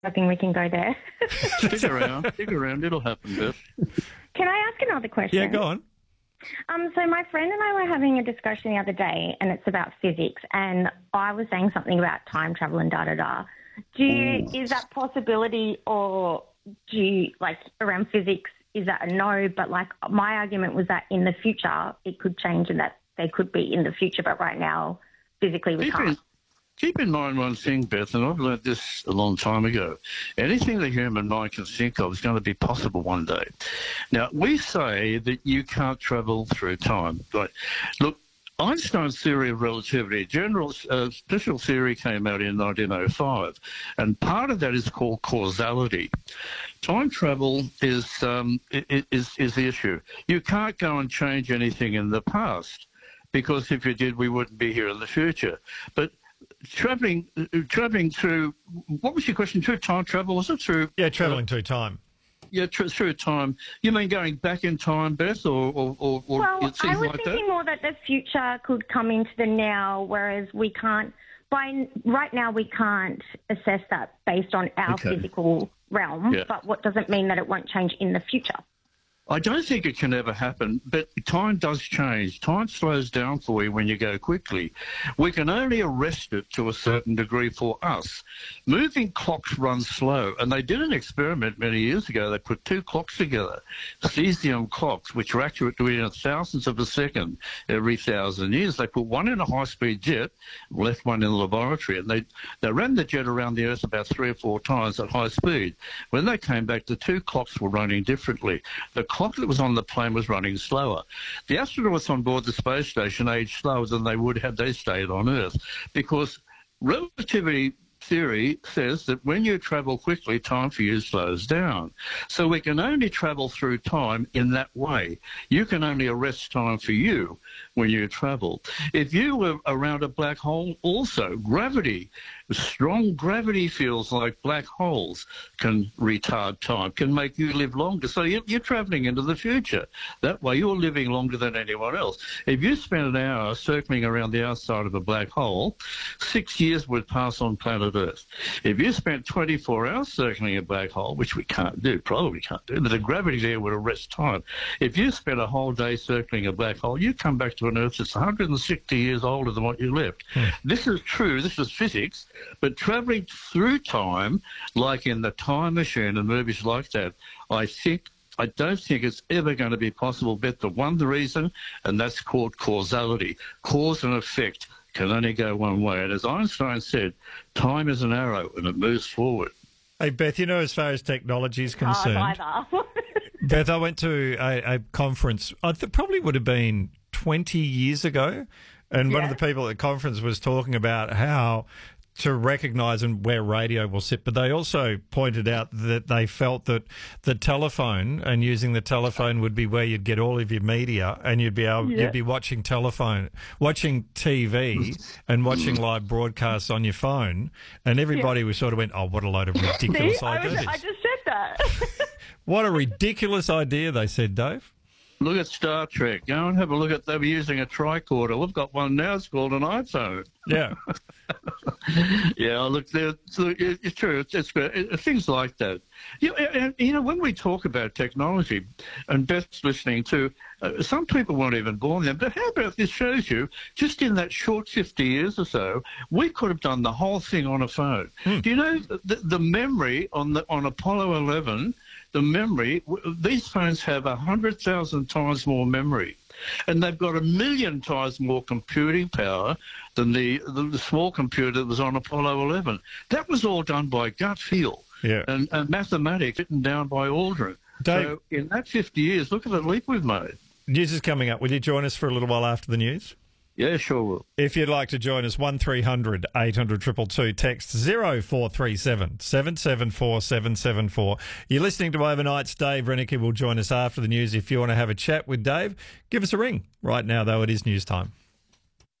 hoping we can go there. Stick around. It'll happen, Beth. Can I ask another question? Yeah, go on. So my friend and I were having a discussion the other day, and it's about physics, and I was saying something about time travel and da-da-da. Is that possibility, or around physics, is that a no? But, my argument was that in the future it could change and that they could be in the future, but right now, physically, we can't. Keep in mind one thing, Beth, and I've learned this a long time ago. Anything the human mind can think of is going to be possible one day. Now, we say that you can't travel through time. But look, Einstein's theory of relativity, general special theory, came out in 1905, and part of that is called causality. Time travel is the issue. You can't go and change anything in the past, because if you did, we wouldn't be here in the future. But travelling through, what was your question? Through time travel, was it through? Yeah, travelling through time. Yeah, through time. You mean going back in time, Beth, or well, things I was like thinking that? more that the future could come into the now, whereas we can't. Right now, we can't assess that based on our physical realm. Yeah. But what doesn't mean that it won't change in the future? I don't think it can ever happen, but time does change. Time slows down for you when you go quickly. We can only arrest it to a certain degree for us. Moving clocks run slow, and they did an experiment many years ago. They put two clocks together, cesium clocks, which are accurate to within thousandths of a second every 1,000 years. They put one in a high-speed jet, left one in the laboratory, and they ran the jet around the Earth about 3 or 4 times at high speed. When they came back, the two clocks were running differently. The clock that was on the plane was running slower. The astronauts on board the space station aged slower than they would had they stayed on Earth, because relativity theory says that when you travel quickly, time for you slows down. So we can only travel through time in that way. You can only arrest time for you when you travel. If you were around a black hole, also gravity, strong gravity fields like black holes can retard time, can make you live longer. So you're traveling into the future. That way you're living longer than anyone else. If you spent an hour circling around the outside of a black hole, 6 years would pass on planet Earth. If you spent 24 hours circling a black hole, which we can't do, probably can't do, but the gravity there would arrest time. If you spent a whole day circling a black hole, you come back to an Earth that's 160 years older than what you left. This is true, this is physics, but travelling through time, like in the Time Machine and movies like that, I don't think it's ever going to be possible, but the reason, and that's called causality. Cause and effect can only go one way. And as Einstein said, time is an arrow and it moves forward. Hey, Beth, as far as technology is concerned, Beth, I went to a conference, probably would have been 20 years ago, and one of the people at the conference was talking about how to recognise and where radio will sit, but they also pointed out that they felt that the telephone and using the telephone would be where you'd get all of your media, and you'd be watching TV and watching live broadcasts on your phone, and everybody was sort of went, "Oh, what a load of ridiculous ideas!" I just said that. What a ridiculous idea, they said, Dave. Look at Star Trek. Go and have a look at, they were using a tricorder. We've got one now, it's called an iPhone. Yeah. Yeah, look, it's true. It's things like that. When we talk about technology, and Beth's listening to, some people weren't even born then, but how about this shows you, just in that short 50 years or so, we could have done the whole thing on a phone. Do you know the memory on Apollo 11, the memory, these phones have 100,000 times more memory. And they've got 1,000,000 times more computing power than the small computer that was on Apollo 11. That was all done by gut feel and mathematics written down by Aldrin. Dave, so in that 50 years, look at the leap we've made. News is coming up. Will you join us for a little while after the news? Yeah, sure will. If you'd like to join us, 1300 800 222, text 0437 774 774. You're listening to Overnights. Dave Rennicky will join us after the news. If you want to have a chat with Dave, give us a ring. Right now, though, it is news time.